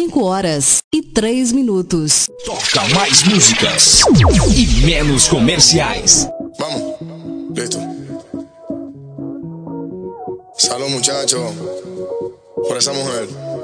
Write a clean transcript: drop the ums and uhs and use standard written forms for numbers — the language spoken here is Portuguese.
5h03. Toca mais músicas e menos comerciais. Vamos, listo. Salud, muchachos, por esa mujer.